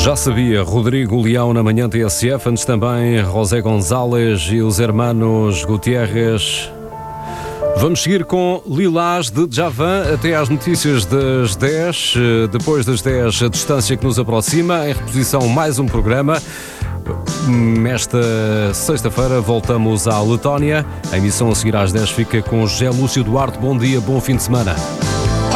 Já sabia, Rodrigo Leão na manhã TSF, antes também José González e os hermanos Gutiérrez. Vamos seguir com Lilás de Djavan até às notícias das 10. Depois das 10, a distância que nos aproxima. Em reposição, mais um programa. Nesta sexta-feira voltamos à Letónia. A emissão a seguir às 10 fica com José Lúcio Duarte. Bom dia, bom fim de semana.